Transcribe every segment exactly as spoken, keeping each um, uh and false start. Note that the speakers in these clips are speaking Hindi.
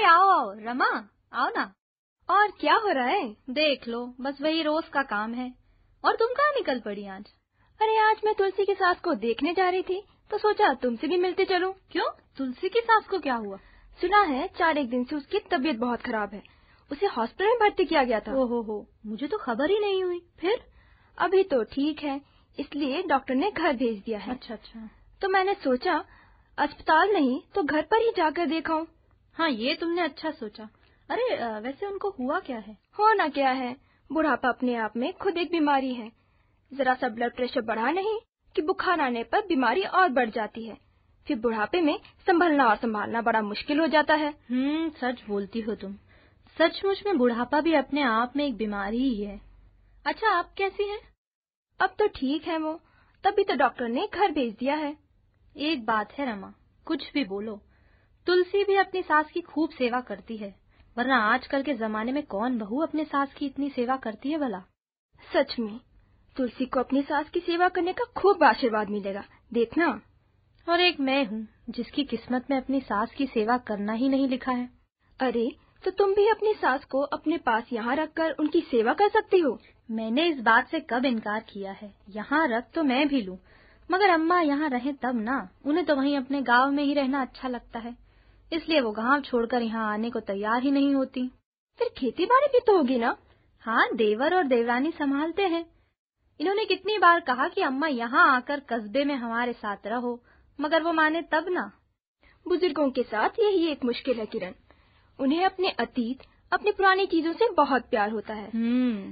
आओ आओ रमा, आओ ना। और क्या हो रहा है? देख लो, बस वही रोज का काम है। और तुम कहाँ निकल पड़ी आज? अरे आज मैं तुलसी की सास को देखने जा रही थी तो सोचा तुमसे भी मिलते चलूं। क्यों, तुलसी की सास को क्या हुआ? सुना है चार एक दिन से उसकी तबीयत बहुत खराब है, उसे हॉस्पिटल में भर्ती किया गया था। ओहो हो, मुझे तो खबर ही नहीं हुई। फिर? अभी तो ठीक है, इसलिए डॉक्टर ने घर भेज दिया है। अच्छा अच्छा। तो मैंने सोचा अस्पताल नहीं तो घर पर ही जाकर देखाऊं। हाँ, ये तुमने अच्छा सोचा। अरे वैसे उनको हुआ क्या है? होना क्या है, बुढ़ापा अपने आप में खुद एक बीमारी है। जरा सा ब्लड प्रेशर बढ़ा नहीं कि बुखार आने पर बीमारी और बढ़ जाती है। फिर बुढ़ापे में संभलना और संभालना बड़ा मुश्किल हो जाता है। हम्म, सच बोलती हो तुम। सचमुच में बुढ़ापा भी अपने आप में एक बीमारी ही है। अच्छा, आप कैसी हैं? अब तो ठीक है वो, तभी तो डॉक्टर ने घर भेज दिया है। एक बात है रमा, कुछ भी बोलो, तुलसी भी अपनी सास की खूब सेवा करती है, वरना आजकल के जमाने में कौन बहू अपने सास की इतनी सेवा करती है भला। सच में तुलसी को अपनी सास की सेवा करने का खूब आशीर्वाद मिलेगा, देखना। और एक मैं हूँ जिसकी किस्मत में अपनी सास की सेवा करना ही नहीं लिखा है। अरे तो तुम भी अपनी सास को अपने पास यहाँ रखकर उनकी सेवा कर सकती हो। मैंने इस बात से कब इनकार किया है, यहाँ रख तो मैं भी लूँ, मगर अम्मा यहाँ रहे तब ना। उन्हें तो वहीं अपने गांव में ही रहना अच्छा लगता है, इसलिए वो गांव छोड़कर यहाँ आने को तैयार ही नहीं होती। फिर खेती बाड़ी भी तो होगी ना? हाँ, देवर और देवरानी संभालते हैं। इन्होंने कितनी बार कहा कि अम्मा यहाँ आकर कस्बे में हमारे साथ रहो, मगर वो माने तब ना। बुजुर्गों के साथ यही एक मुश्किल है किरण, उन्हें अपने अतीत, अपनी पुरानी चीजों से बहुत प्यार होता है। हम्म,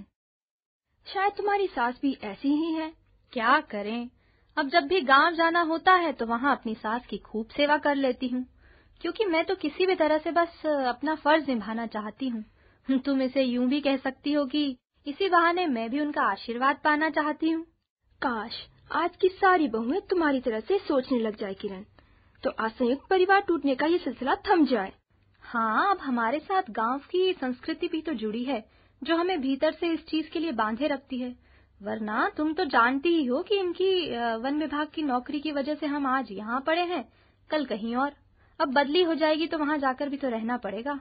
शायद तुम्हारी सास भी ऐसी ही है। क्या करें, अब जब भी गांव जाना होता है तो वहाँ अपनी सास की खूब सेवा कर लेती हूँ, क्योंकि मैं तो किसी भी तरह से बस अपना फर्ज निभाना चाहती हूँ। तुम इसे यूं भी कह सकती हो कि इसी बहाने मैं भी उनका आशीर्वाद पाना चाहती हूँ। काश आज की सारी बहुएं तुम्हारी तरह से सोचने लग जाए किरण, तो असंयुक्त परिवार टूटने का ये सिलसिला थम जाए। हाँ, अब हमारे साथ गांव की संस्कृति भी तो जुड़ी है, जो हमें भीतर से इस चीज के लिए बांधे रखती है। वरना तुम तो जानती ही हो कि इनकी वन विभाग की नौकरी की वजह से हम आज यहाँ पड़े हैं, कल कहीं और। अब बदली हो जाएगी तो वहाँ जाकर भी तो रहना पड़ेगा।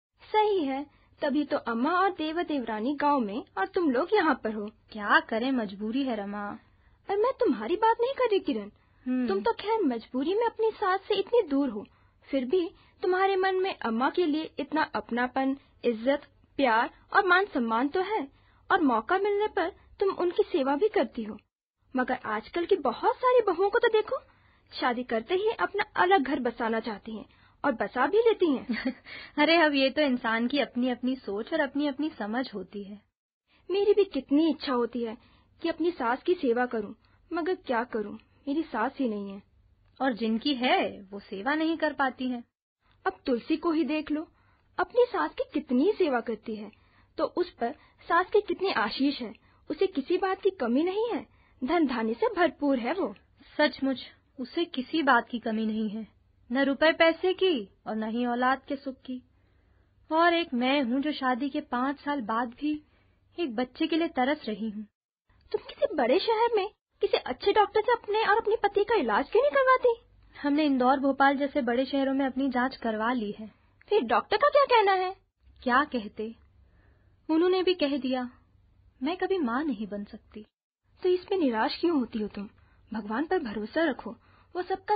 सही है, तभी तो अम्मा और देवर देवरानी गांव में और तुम लोग यहाँ पर हो। क्या करें, मजबूरी है रमा। और मैं तुम्हारी बात नहीं कर रही किरण, तुम तो खैर मजबूरी में अपनी सास से इतनी दूर हो, फिर भी तुम्हारे मन में अम्मा के लिए इतना अपनापन, इज्जत, प्यार और मान सम्मान तो है, और मौका मिलने पर तुम उनकी सेवा भी करती हो। मगर आजकल की बहुत सारी बहुओं को तो देखो, शादी करते ही अपना अलग घर बसाना चाहती हैं और बसा भी लेती हैं। अरे अब ये तो इंसान की अपनी अपनी सोच और अपनी अपनी समझ होती है। मेरी भी कितनी इच्छा होती है कि अपनी सास की सेवा करूं, मगर क्या करूं, मेरी सास ही नहीं है। और जिनकी है वो सेवा नहीं कर पाती है। अब तुलसी को ही देख लो, अपनी सास की कितनी सेवा करती है, तो उस पर सास की कितनी आशीष है। उसे किसी बात की कमी नहीं है, धन धान्य से भरपूर है वो। सचमुच उसे किसी बात की कमी नहीं है, न रुपए पैसे की और न ही औलाद के सुख की। और एक मैं हूँ जो शादी के पाँच साल बाद भी एक बच्चे के लिए तरस रही हूँ। तुम किसी बड़े शहर में किसी अच्छे डॉक्टर से अपने और अपने पति का इलाज क्यों नहीं करवाती? हमने इंदौर भोपाल जैसे बड़े शहरों में अपनी जांच करवा ली है। फिर डॉक्टर का क्या कहना है? क्या कहते, उन्होंने भी कह दिया मैं कभी माँ नहीं बन सकती। तो इसमें निराश क्यों होती हो तुम? भगवान पर भरोसा रखो, वो सबका